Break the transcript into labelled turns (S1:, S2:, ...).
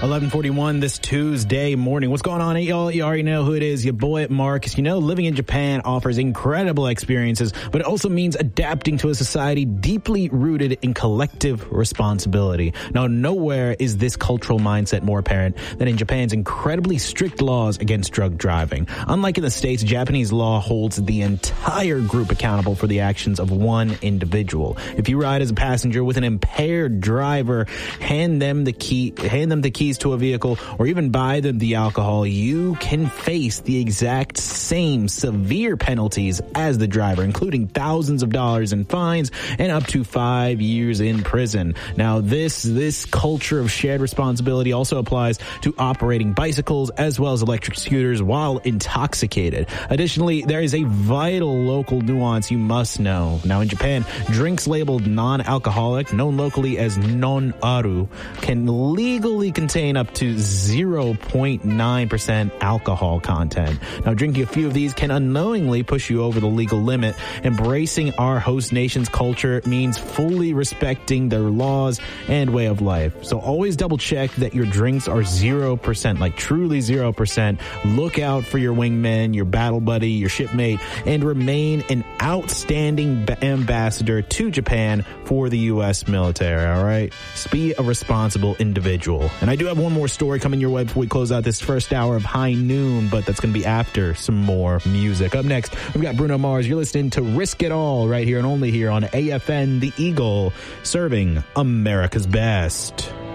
S1: 11:41 this Tuesday morning. What's going on, y'all? You already know who it is. Your boy, Marcus. You know, living in Japan offers incredible experiences, but it also means adapting to a society deeply rooted in collective responsibility. Now, nowhere is this cultural mindset more apparent than in Japan's incredibly strict laws against drug driving. Unlike in the States, Japanese law holds the entire group accountable for the actions of one individual. If you ride as a passenger with an impaired driver, hand them the keys to a vehicle, or even buy them the alcohol, you can face the exact same severe penalties as the driver, including thousands of dollars in fines and up to 5 years in prison. Now, this culture of shared responsibility also applies to operating bicycles as well as electric scooters while intoxicated. Additionally, there is a vital local nuance you must know. Now, in Japan, drinks labeled non-alcoholic, known locally as non-aru, can legally contain up to 0.9% alcohol content. Now, drinking a few of these can unknowingly push you over the legal limit. Embracing our host nation's culture means fully respecting their laws and way of life. So always double check that your drinks are 0%, like truly 0%. Look out for your wingman, your battle buddy, your shipmate, and remain an outstanding ambassador to Japan for the U.S. military, all right? Be a responsible individual. And I do have one more story coming your way before we close out this first hour of High Noon, but that's going to be after some more music. Up next, we've got Bruno Mars. You're listening to Risk It All right here and only here on AFN The Eagle, serving America's best.